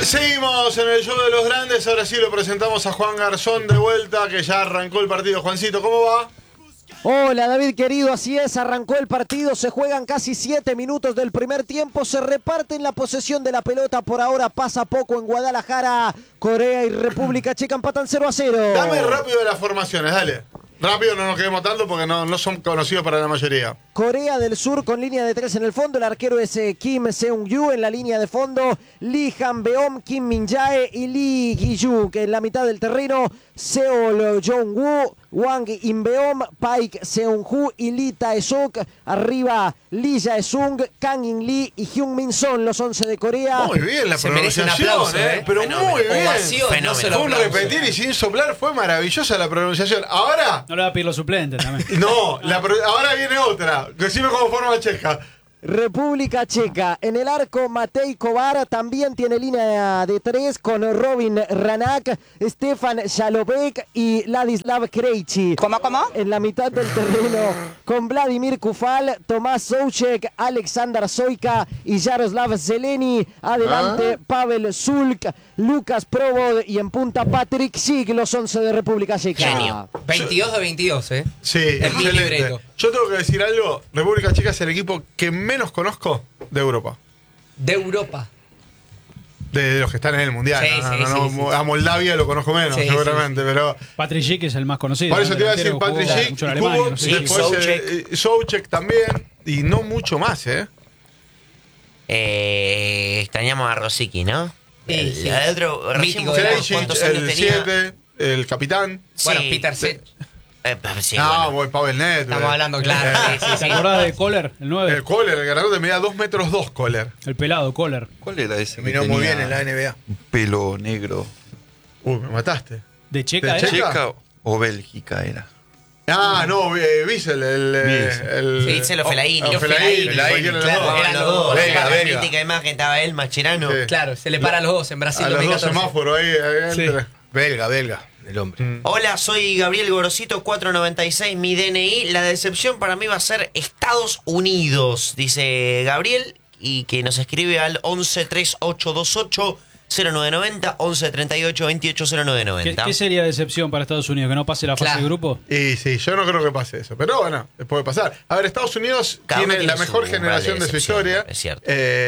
Seguimos en el show de los grandes. Ahora sí lo presentamos a Juan Garzón de vuelta, que ya arrancó el partido. Juancito, ¿cómo va? Hola David querido, así es, arrancó el partido, se juegan casi 7 minutos del primer tiempo, se reparten la posesión de la pelota, por ahora pasa poco en Guadalajara, Corea y República Checa empatan 0-0. Dame rápido de las formaciones, dale. Rápido, no nos quedemos tanto porque no son conocidos para la mayoría. Corea del Sur con línea de 3 en el fondo, el arquero es Kim Seung-yu en la línea de fondo, Lee Han-beom, Kim Min-jae y Lee Gi-yu, que en la mitad del terreno, Seol Jong-woo, Wang In-beom, Paik Seung-hu y Lee Tae-suk, arriba Lee Jae-sung, Kang In-lee y Hyun Min-son, los 11 de Corea. Muy bien la Se merece un pronunciación, aplauso, pero Fenómeno. muy bien. Ovación, no se lo Fue un aplauso. repetir y sin soplar, fue maravillosa la pronunciación. Ahora, No le va a pedir los suplentes también. no, ahora viene otra. Decime cómo forma checa. República Checa, en el arco Matej Kovar también tiene línea de 3 con Robin Ranak, Stefan Šalobek y Ladislav Krejci. ¿Cómo? En la mitad del terreno con Vladimir Kufal, Tomás Souček, Aleksandar Sojka y Jaroslav Zeleny. Adelante Pavel Sulk, Lucas Probod y en punta Patrick Schick, los 11 de República Checa. Genio. 22 de 22, ¿eh? Sí, Es mi excelente. libreto. Yo tengo que decir algo. República Checa es el equipo que menos conozco de Europa. De Europa. De los que están en el Mundial. Sí, sí. A Moldavia lo conozco menos, Sí, seguramente, pero... Patrick Schick es el más conocido. Por eso ¿no? te iba a decir Delantero, Patrick jugó Schick, mucho en Alemania, Kubo, no sé sí, qué. después Souček también, y no mucho más, ¿eh? Extrañamos a Rosicky, ¿no? Sí, sí. El otro, recién Mítico murió, de la- Krejci, ¿cuántos años el tenía? 7, el capitán. Bueno, Sí. Peter Sech. Sí, No, bueno. voy Pavel Nedved. Estamos hablando, claro. Sí, sí, ¿Te sí. acordás de Kohler, el 9? El Kohler, el ganador de media 2 metros 2, Kohler. El pelado, Kohler. ¿Cuál era ese? Terminó que muy tenía bien en la NBA. un pelo negro. Uy, me mataste. ¿De Checa? ¿De ¿eh? Checa? ¿Checa o Bélgica era? Ah, no, Wiesel, el Sí, díselo Fellaini. Fellaini, Fellaini, cualquiera de los claro. dos. Eran los dos. La Vega. mítica imagen estaba él, Mascherano. Sí. Claro, se le para a los dos en Brasil A los dos 2014. semáforos ahí Sí. entre. Belga, el hombre. Hola, soy Gabriel Gorosito, 496, mi DNI. La decepción para mí va a ser Estados Unidos, dice Gabriel, y que nos escribe al 113828-0990, 113828-0990. ¿Qué sería decepción para Estados Unidos? ¿Que no pase la fase Claro. de grupo? Y sí, yo no creo que pase eso. Pero bueno, puede pasar. A ver, Estados Unidos Cada uno tiene la tiene mejor su generación umbral de de su decepción, historia. es cierto.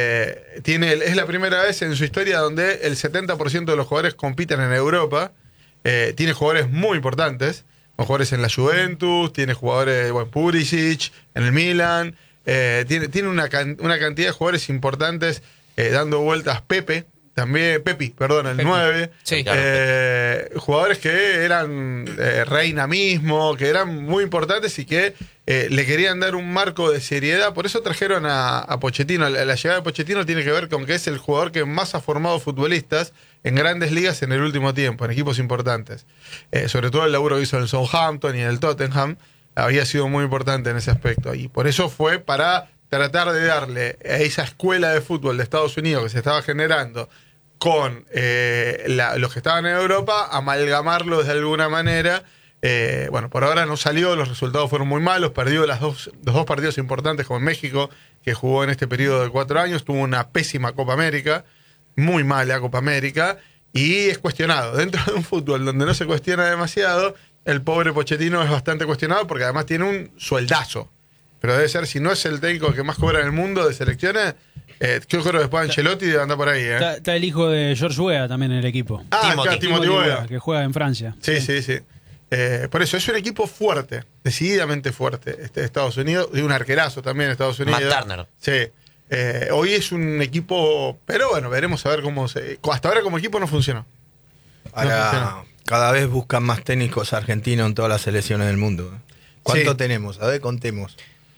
Es la primera vez en su historia donde el 70% de los jugadores compiten en Europa. Tiene jugadores muy importantes. Con jugadores en la Juventus, tiene jugadores, bueno, Pulisic, en el Milan. Tiene una cantidad de jugadores importantes dando vueltas. Pepi, el Pepi. 9. Sí, claro. Jugadores que eran Reina mismo, que eran muy importantes y que le querían dar un marco de seriedad. Por eso trajeron a Pochettino. La llegada de Pochettino tiene que ver con que es el jugador que más ha formado futbolistas en grandes ligas en el último tiempo, en equipos importantes. Sobre todo el laburo que hizo en el Southampton y en el Tottenham había sido muy importante en ese aspecto. Y por eso fue para tratar de darle a esa escuela de fútbol de Estados Unidos que se estaba generando con los que estaban en Europa, amalgamarlos de alguna manera. Bueno, por ahora no salió, los resultados fueron muy malos, perdió los dos partidos importantes con México, que jugó en este periodo de 4 años, tuvo una pésima Copa América, muy mala Copa América, y es cuestionado. Dentro de un fútbol donde no se cuestiona demasiado, el pobre Pochettino es bastante cuestionado porque además tiene un sueldazo. Pero debe ser, si no es el técnico que más cobra en el mundo de selecciones, yo creo que después Ancelotti debe andar por ahí. Está el hijo de George Weah también en el equipo. Timothy Weah. Que juega en Francia. Sí. Por eso es un equipo fuerte, decididamente fuerte, de Estados Unidos, y un arquerazo también de Estados Unidos. Matt Turner. Sí. Hoy es un equipo, pero bueno, veremos a ver cómo hasta ahora como equipo no funcionó. Ahora, cada vez buscan más técnicos argentinos en todas las selecciones del mundo. ¿Cuánto Sí. tenemos? A ver, contemos.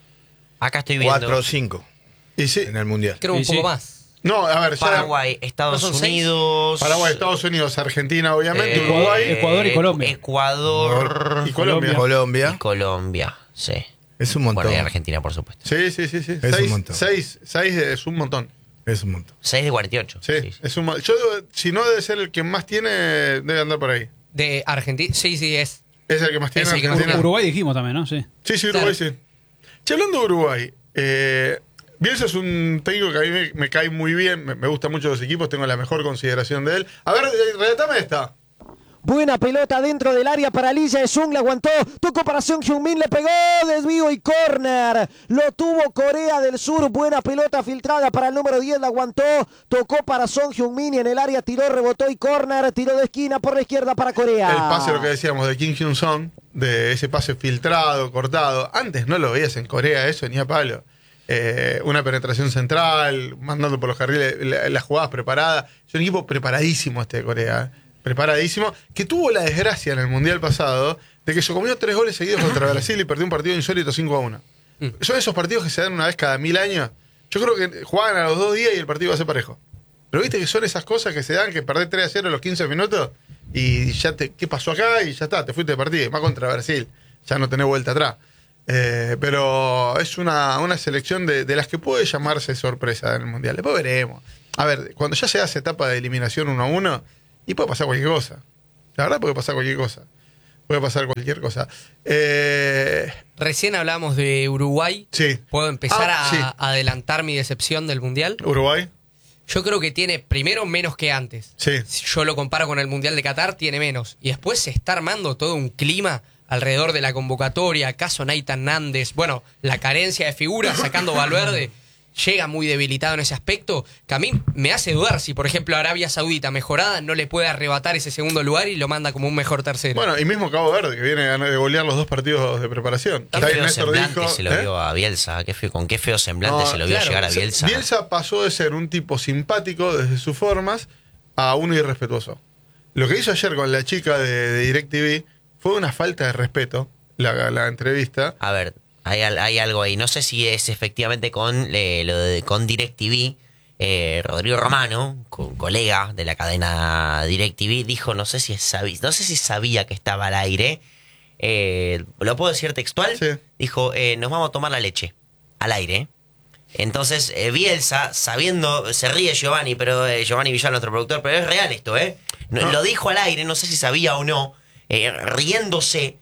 Acá estoy viendo 4 o 5 Y sí, en el Mundial. Creo un Y sí. poco más. no, a ver, ya Paraguay, Estados ¿No son 6? Unidos. Paraguay, Estados Unidos, Argentina, obviamente, Eh, Uruguay. Ecuador y Colombia. Ecuador Y Colombia. Colombia. y Colombia, sí. Es un montón. Bueno, y Argentina, por supuesto. Sí. Es un montón. 6 es un montón. Es un montón. 6 de 48. Sí, Sí, sí. es un si no debe ser el que más tiene, debe andar por ahí. De Argentina. Sí, es. Es el que más tiene. Es el que más Argentina. tiene. Uruguay dijimos también, ¿no? Sí. Sí, Uruguay Claro. sí. Che, hablando de Uruguay, Bielsa es un técnico que a mí me cae muy bien, me gusta mucho los equipos, tengo la mejor consideración de él. A ver, relatame esta. Buena pelota dentro del área para Lee Jae-sung, le aguantó, tocó para Song Hyun-min, le pegó, desvío y córner. Lo tuvo Corea del Sur, buena pelota filtrada para el número 10, la aguantó, tocó para Song Hyun-min y en el área tiró, rebotó y córner, tiró de esquina por la izquierda para Corea. El pase, lo que decíamos, de Kim Hyun-song, de ese pase filtrado, cortado. Antes no lo veías en Corea eso, ni a palo. Una penetración central, mandando por los carriles, las jugadas preparadas. Es un equipo preparadísimo este de Corea, preparadísimo, que tuvo la desgracia en el Mundial pasado de que se comió 3 goles seguidos contra Brasil y perdió un partido insólito 5-1. Son esos partidos que se dan una vez cada 1000 años. Yo creo que juegan a los 2 días y el partido va a ser parejo. Pero viste que son esas cosas que se dan, que perdés 3-0 a los 15 minutos y ya ¿qué pasó acá? Y ya está, te fuiste de partido. Y más contra Brasil, ya no tenés vuelta atrás. Pero es una selección de las que puede llamarse sorpresa en el Mundial. Después veremos. A ver, cuando ya se hace etapa de eliminación 1-1, y puede pasar cualquier cosa. La verdad puede pasar cualquier cosa. Puede pasar cualquier cosa. Recién hablamos de Uruguay. Sí. ¿Puedo empezar sí. a adelantar mi decepción del Mundial? Uruguay. Yo creo que tiene, primero, menos que antes. Sí. Si yo lo comparo con el Mundial de Qatar, tiene menos. Y después se está armando todo un clima alrededor de la convocatoria. Caso Nathan Nández. Bueno, la carencia de figuras, sacando Valverde, llega muy debilitado en ese aspecto, que a mí me hace dudar si, por ejemplo, Arabia Saudita mejorada no le puede arrebatar ese segundo lugar y lo manda como un mejor tercero. Bueno, y mismo Cabo Verde, que viene a golear los 2 partidos de preparación. Qué Ahí feo Néstor semblante dijo, se lo vio a Bielsa. Con qué feo semblante No, se lo vio claro, llegar a Bielsa. Bielsa pasó de ser un tipo simpático desde sus formas a uno irrespetuoso. Lo que hizo ayer con la chica de DirecTV fue una falta de respeto, la entrevista. A ver, hay algo ahí. No sé si es efectivamente con DirecTV. Rodrigo Romano, colega de la cadena DirecTV, dijo, no sé si sabía que estaba al aire. ¿Lo puedo decir textual? Sí. Dijo, nos vamos a tomar la leche al aire. Entonces, Bielsa, sabiendo, se ríe Giovanni, pero Giovanni Villar, nuestro productor, pero es real esto, No. Lo dijo al aire, no sé si sabía o no, riéndose.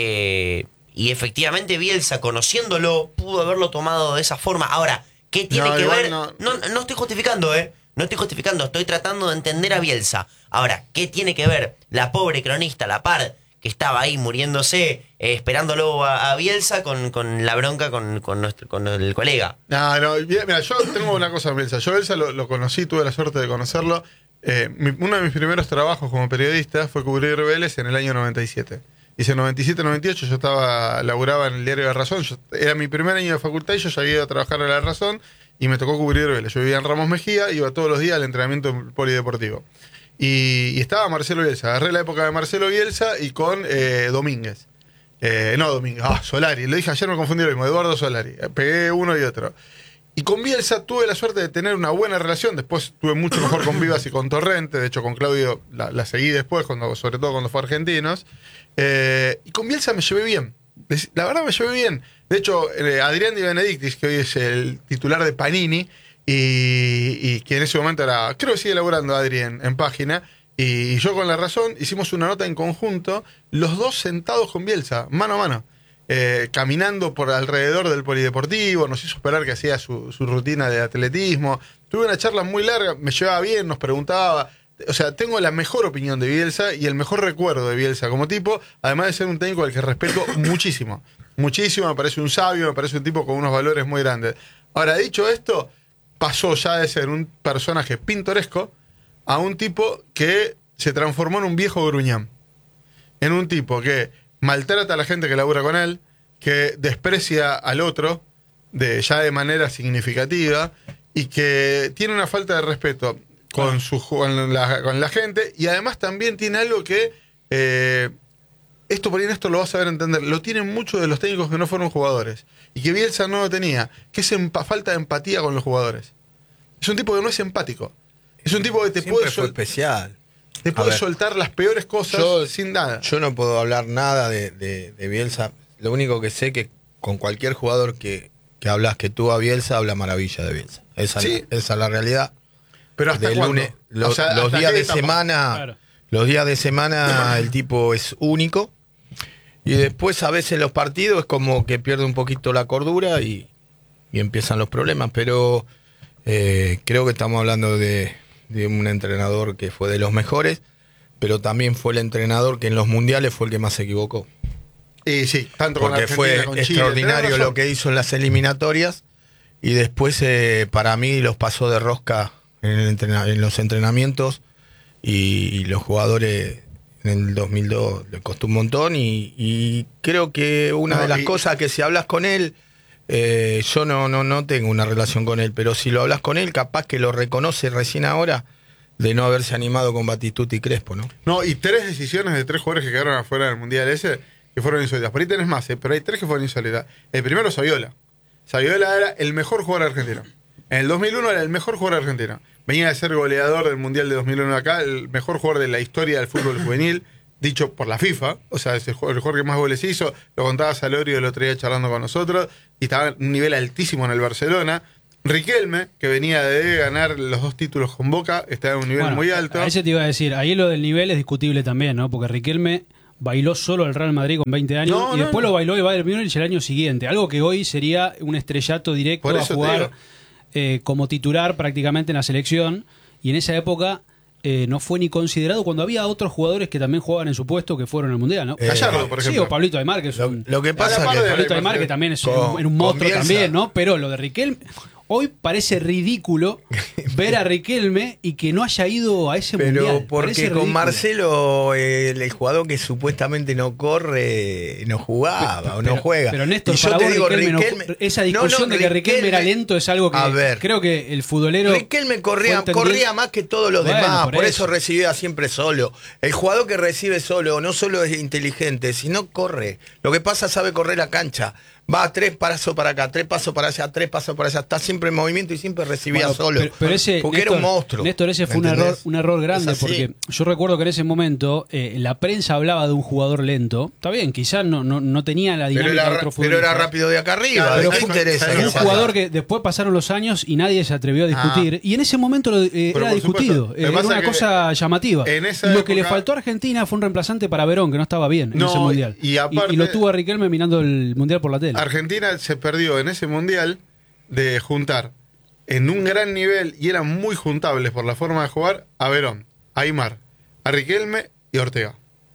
Y efectivamente Bielsa, conociéndolo, pudo haberlo tomado de esa forma. Ahora, ¿qué tiene que igual ver? No estoy justificando, No estoy justificando, estoy tratando de entender a Bielsa. Ahora, ¿qué tiene que ver la pobre cronista, la par, que estaba ahí muriéndose, esperándolo a Bielsa con la bronca con el colega? No, mira, yo tengo una cosa con Bielsa. Yo Bielsa lo conocí, tuve la suerte de conocerlo. Uno de mis primeros trabajos como periodista fue cubrir Vélez en el año 97. Hice 97-98, yo laburaba en el diario La Razón. Era mi primer año de facultad y yo ya había ido a trabajar en La Razón y me tocó cubrir Vélez. Yo vivía en Ramos Mejía, iba todos los días al entrenamiento polideportivo. Y estaba Marcelo Bielsa. Agarré la época de Marcelo Bielsa y con Domínguez. Solari. Lo dije ayer, me confundí lo mismo. Eduardo Solari. Pegué uno y otro. Y con Bielsa tuve la suerte de tener una buena relación. Después tuve mucho mejor con Vivas y con Torrente. De hecho, con Claudio la seguí después, sobre todo cuando fue a Argentinos. Y con Bielsa me llevé bien. La verdad me llevé bien. De hecho, Adrián Di Benedictis, que hoy es el titular de Panini, y que en ese momento era, creo que sigue laburando Adrián en página, y yo con La Razón hicimos una nota en conjunto, los dos sentados con Bielsa, mano a mano. Caminando por alrededor del polideportivo, nos hizo esperar que hacía su rutina de atletismo. Tuve una charla muy larga, me llevaba bien, nos preguntaba. O sea, tengo la mejor opinión de Bielsa y el mejor recuerdo de Bielsa como tipo, además de ser un técnico al que respeto muchísimo. Muchísimo, me parece un sabio, me parece un tipo con unos valores muy grandes. Ahora, dicho esto, pasó ya de ser un personaje pintoresco a un tipo que se transformó en un viejo gruñán. En un tipo que maltrata a la gente que labura con él, que desprecia al otro ya de manera significativa y que tiene una falta de respeto con la gente, y además también tiene algo que esto por ahí esto lo vas a saber entender, lo tienen muchos de los técnicos que no fueron jugadores y que Bielsa no lo tenía, que es falta de empatía con los jugadores. Es un tipo que no es empático, es un tipo que te Siempre puede fue especial. te puede soltar las peores cosas sin nada. Yo no puedo hablar nada de Bielsa. Lo único que sé que con cualquier jugador que hablas que tú a Bielsa, habla maravilla de Bielsa. Esa es la realidad. Pero hasta Del cuándo? lunes, O sea, los ¿hasta días qué de etapa? semana, Claro. los días de semana el tipo es único, y después a veces los partidos es como que pierde un poquito la cordura y empiezan los problemas, pero creo que estamos hablando de un entrenador que fue de los mejores, pero también fue el entrenador que en los mundiales fue el que más se equivocó. Y sí, tanto con Porque Argentina, fue con Chile, extraordinario tenés razón. lo que hizo en las eliminatorias y después para mí los pasó de rosca en los entrenamientos y los jugadores en el 2002 le costó un montón y creo que una de las cosas que si hablas con él, yo no tengo una relación con él, pero si lo hablas con él capaz que lo reconoce recién ahora de no haberse animado con Batistuta y Crespo, ¿no? No, y 3 decisiones de 3 jugadores que quedaron afuera del Mundial ese que fueron insólitas. Por ahí tenés más, pero hay 3 que fueron insólitas. El primero, Saviola. Saviola era el mejor jugador argentino. En el 2001 era el mejor jugador argentino. Venía de ser goleador del Mundial de 2001 acá, el mejor jugador de la historia del fútbol juvenil, dicho por la FIFA. O sea, es el jugador que más goles hizo. Lo contaba Salorio el otro día charlando con nosotros. Y estaba en un nivel altísimo en el Barcelona. Riquelme, que venía de ganar los 2 títulos con Boca, está en un nivel muy alto. A ese te iba a decir, ahí lo del nivel es discutible también, ¿no? Porque Riquelme bailó solo el Real Madrid con 20 años y después lo bailó el Bayern Múnich el año siguiente. Algo que hoy sería un estrellato directo a jugar como titular prácticamente en la selección. Y en esa época no fue ni considerado cuando había otros jugadores que también jugaban en su puesto que fueron al Mundial, ¿no? Gallardo, por ejemplo. Sí, o Pablito Aymar, que es lo que pasa es que Pablito Aymar, que también es un monstruo también, ¿no? Pero lo de Riquelme... Hoy parece ridículo ver a Riquelme y que no haya ido a ese mundial. Pero porque con Marcelo, el jugador que supuestamente no corre, no jugaba o no juega. Pero Néstor, y yo para te vos, digo, Riquelme esa discusión de que Riquelme era lento es algo que creo que el futbolero... Riquelme corría más que todos los demás, por eso recibía siempre solo. El jugador que recibe solo no solo es inteligente, sino corre. Lo que pasa, sabe correr la cancha. Va 3 pasos para acá, 3 pasos para allá, 3 pasos para allá. Está siempre en movimiento y siempre recibía solo. Pero ese, porque Néstor, era un monstruo. Néstor, ese fue un error grande, porque yo recuerdo que en ese momento la prensa hablaba de un jugador lento. Está bien, quizás no tenía la dinámica de otro futbolista. Pero era rápido de acá arriba. Claro, ¿Qué interesa? Un jugador que después pasaron los años y nadie se atrevió a discutir. Y en ese momento era discutido. Era una cosa llamativa. Lo que le faltó a Argentina fue un reemplazante para Verón, que no estaba bien en ese mundial. Y lo tuvo a Riquelme mirando el mundial por la tele. Argentina se perdió en ese mundial de juntar en un gran nivel, y eran muy juntables por la forma de jugar, a Verón, a Aymar, a Riquelme y Ortega.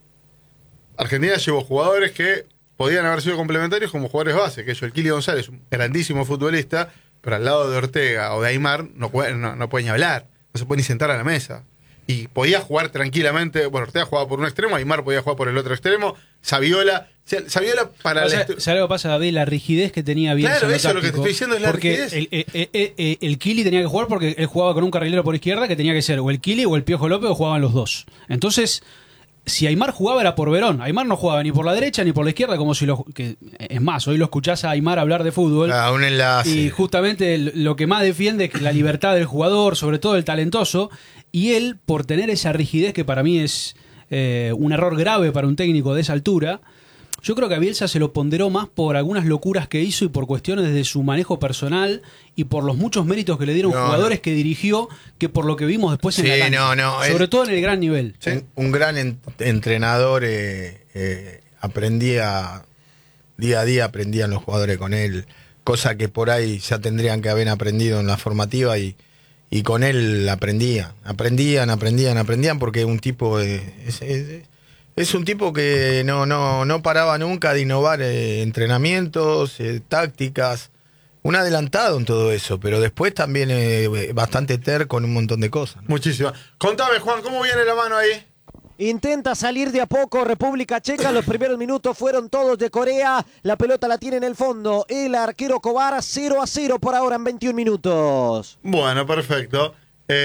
Argentina llevó jugadores que podían haber sido complementarios como jugadores base, que es el Kili González, un grandísimo futbolista, pero al lado de Ortega o de Aymar no puede ni hablar, no se puede ni sentar a la mesa. Y podía jugar tranquilamente. Bueno, Ortega jugaba por un extremo, Aymar podía jugar por el otro extremo. Saviola para ¿Sabes lo que pasa, David? La rigidez que tenía Bielsa. Claro, eso es lo que te estoy diciendo, es la rigidez. Porque el Kili tenía que jugar porque él jugaba con un carrilero por izquierda que tenía que ser o el Kili o el Piojo López, o jugaban los dos. Entonces, si Aymar jugaba era por Verón. Aymar no jugaba ni por la derecha ni por la izquierda, como si es más, hoy lo escuchás a Aymar hablar de fútbol. Un enlace. Y justamente lo que más defiende es la libertad del jugador, sobre todo el talentoso. Y él, por tener esa rigidez que para mí es un error grave para un técnico de esa altura, yo creo que a Bielsa se lo ponderó más por algunas locuras que hizo y por cuestiones de su manejo personal y por los muchos méritos que le dieron jugadores que dirigió, que por lo que vimos después en la cancha. Sobre todo en el gran nivel. Sí. Un gran entrenador aprendía día a día, aprendían los jugadores con él, cosa que por ahí ya tendrían que haber aprendido en la formativa y con él aprendían porque un tipo es un tipo que no paraba nunca de innovar entrenamientos, tácticas, un adelantado en todo eso, pero después también bastante terco en un montón de cosas, ¿no? Muchísimo. Contame, Juan, ¿cómo viene la mano ahí? Intenta salir de a poco República Checa. Los primeros minutos fueron todos de Corea. La pelota la tiene en el fondo el arquero Kovar. 0-0 por ahora en 21 minutos. Bueno, perfecto.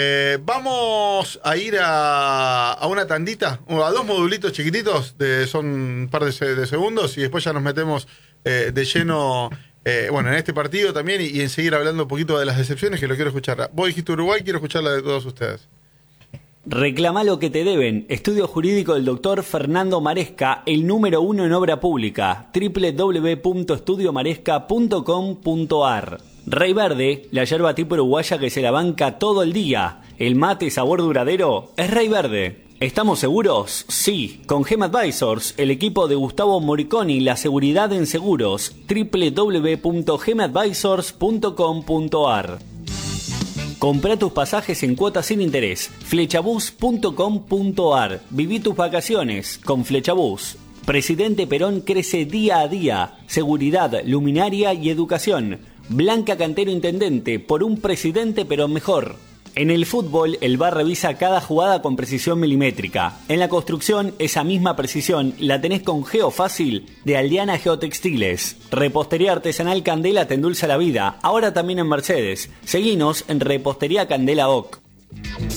Vamos a ir a una tandita, a 2 modulitos chiquititos, son un par de segundos, y después ya nos metemos de lleno en este partido también y en seguir hablando un poquito de las decepciones, que lo quiero escuchar. Vos dijiste Uruguay, quiero escucharla de todos ustedes. Reclama lo que te deben. Estudio jurídico del doctor Fernando Maresca, el número 1 en obra pública. www.estudiomaresca.com.ar. Rey Verde, la yerba tipo uruguaya que se la banca todo el día. El mate sabor duradero es Rey Verde. ¿Estamos seguros? Sí. Con Gem Advisors, el equipo de Gustavo Moriconi, la seguridad en seguros. www.gemadvisors.com.ar. Comprá tus pasajes en cuotas sin interés. Flechabus.com.ar. Viví tus vacaciones con Flechabus. Presidente Perón crece día a día. Seguridad, luminaria y educación. Blanca Cantero Intendente, por un presidente Perón mejor. En el fútbol, el VAR revisa cada jugada con precisión milimétrica. En la construcción, esa misma precisión la tenés con GeoFácil de Aldeana Geotextiles. Repostería artesanal Candela te endulza la vida, ahora también en Mercedes. Seguinos en Repostería Candela OC.